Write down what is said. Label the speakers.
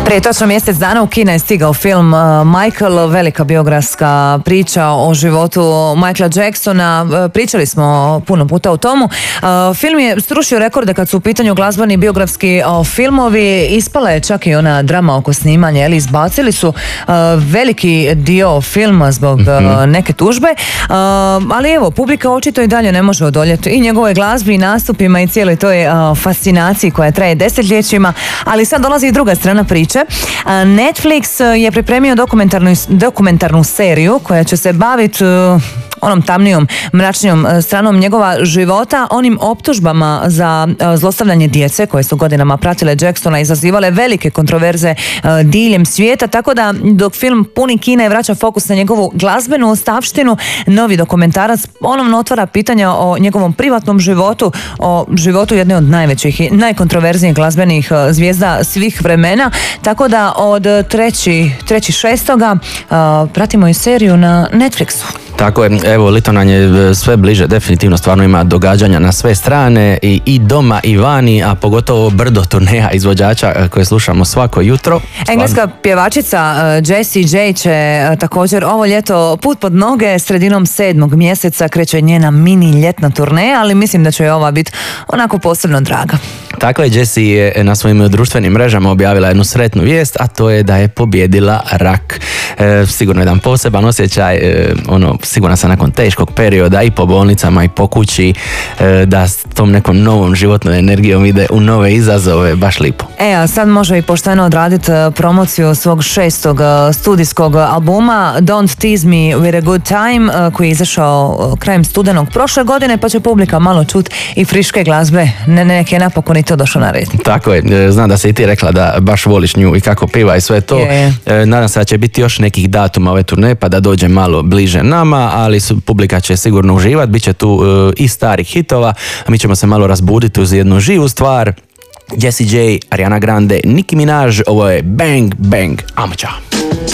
Speaker 1: Prije točno mjesec dana u kina je stigao film Michael, velika biografska priča o životu Michaela Jacksona. Pričali smo puno puta o tomu. Film je srušio rekorde kad su u pitanju glazbeni biografski filmovi. Ispala je čak i ona drama oko snimanja, ali izbacili su veliki dio filma zbog neke tužbe. Ali evo, publika očito i dalje ne može odoljeti i njegove glazbi i nastupima i cijeloj toj fascinaciji koja traje desetljećima. Ali sad dolazi i druga strana priče. Netflix je pripremio dokumentarnu seriju koja će se baviti onom tamnijom, mračnijom stranom njegova života, onim optužbama za zlostavljanje djece koje su godinama pratile Jacksona, izazivale velike kontroverze diljem svijeta, tako da dok film puni kina i vraća fokus na njegovu glazbenu ostavštinu, novi dokumentarac ponovno otvara pitanja o njegovom privatnom životu, o životu jedne od najvećih i najkontroverznijih glazbenih zvijezda svih vremena, tako da od 3.6. pratimo i seriju na Netflixu.
Speaker 2: Tako je, evo, lito nam je sve bliže, definitivno stvarno ima događanja na sve strane i doma i vani, a pogotovo brdo turneja izvođača koje slušamo svako jutro.
Speaker 1: Engleska pjevačica Jessie J će također ovo ljeto put pod noge, sredinom 7. mjeseca kreće njena mini ljetna turneja, ali mislim da će joj ova biti onako posebno draga.
Speaker 2: Tako je, Jessie je na svojim društvenim mrežama objavila jednu sretnu vijest, a to je da je pobijedila rak. Sigurno jedan poseban osjećaj, sigurno sam nakon teškog perioda i po bolnicama i po kući, da s tom nekom novom životnom energijom ide u nove izazove, baš lipo.
Speaker 1: A sad može i pošteno odraditi promociju svog 6. studijskog albuma Don't Tease Me With A Good Time, koji je izašao krajem studenog prošle godine, pa će publika malo čut i friške glazbe, neke napokon i to došlo na red.
Speaker 2: Tako je, znam da si i ti rekla da baš voliš nju i kako piva i sve to. Nadam se da će biti još nekih datuma ove turneje pa da dođe malo bliže nama, ali publika će sigurno uživati, bit će tu i starih hitova, a mi ćemo se malo razbuditi uz jednu živu stvar. Jessie J, Ariana Grande, Nicki Minaj, ovo je Bang Bang Amacha.